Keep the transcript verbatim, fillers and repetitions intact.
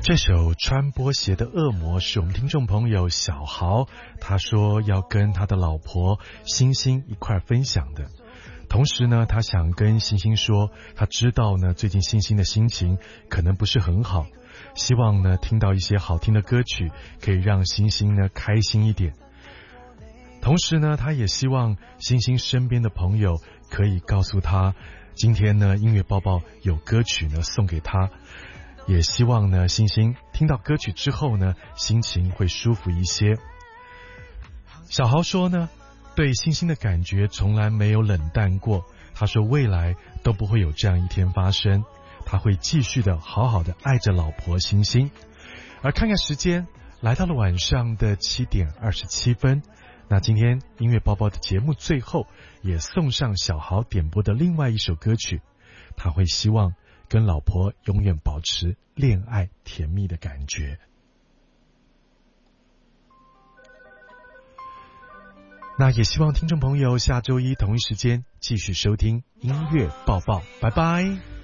这首穿波鞋的恶魔是我们听众朋友小豪，他说要跟他的老婆星星一块分享的。同时呢，他想跟星星说，他知道呢最近星星的心情可能不是很好，希望呢听到一些好听的歌曲可以让星星呢开心一点。同时呢，他也希望星星身边的朋友可以告诉他，今天呢音乐报报有歌曲呢送给他，也希望呢星星听到歌曲之后呢心情会舒服一些。小豪说呢，对星星的感觉从来没有冷淡过，他说未来都不会有这样一天发生，他会继续的好好的爱着老婆星星。而看看时间，来到了晚上的七点二十七分，那今天音乐包包的节目最后也送上小豪点播的另外一首歌曲，他会希望跟老婆永远保持恋爱甜蜜的感觉。那也希望听众朋友下周一同一时间继续收听音乐报报，拜拜。